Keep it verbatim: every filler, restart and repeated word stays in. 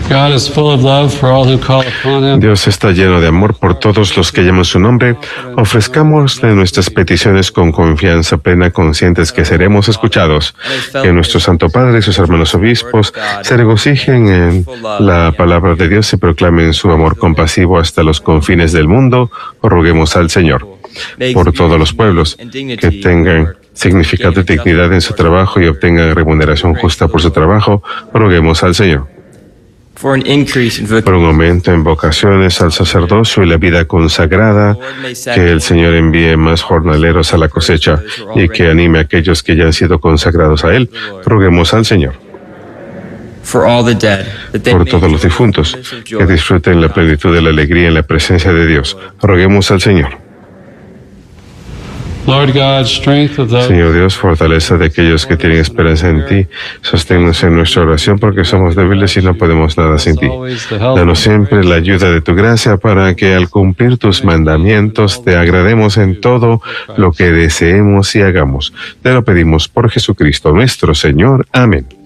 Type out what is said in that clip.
Dios está lleno de amor por todos los que llaman su nombre. Ofrezcamos de nuestras peticiones con confianza plena, conscientes que seremos escuchados. Que nuestro Santo Padre y sus hermanos obispos se regocijen en la palabra de Dios y proclamen su amor compasivo hasta los confines del mundo. Roguemos al Señor. Por todos los pueblos que tengan significado y dignidad en su trabajo y obtengan remuneración justa por su trabajo, roguemos al Señor. Por un aumento en vocaciones al sacerdocio y la vida consagrada, que el Señor envíe más jornaleros a la cosecha y que anime a aquellos que ya han sido consagrados a Él, roguemos al Señor. Por todos los difuntos, que disfruten la plenitud de la alegría en la presencia de Dios, roguemos al Señor. Señor Dios, fortaleza de aquellos que tienen esperanza en ti, sosténnos en nuestra oración porque somos débiles y no podemos nada sin ti. Danos siempre la ayuda de tu gracia para que al cumplir tus mandamientos te agrademos en todo lo que deseemos y hagamos. Te lo pedimos por Jesucristo nuestro Señor. Amén.